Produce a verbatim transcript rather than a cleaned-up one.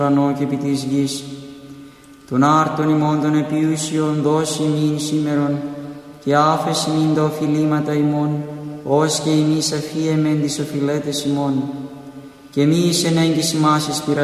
ουρανό και επί της γης. Τον άρτον ημών των επιούσιων δώσει ημίν σήμερον, και άφεση μην τα οφειλήματα ημών, ως και εμείς αφίεμεν τις οφειλέτες ημών. Και μη εις ενέγγις ημάς εις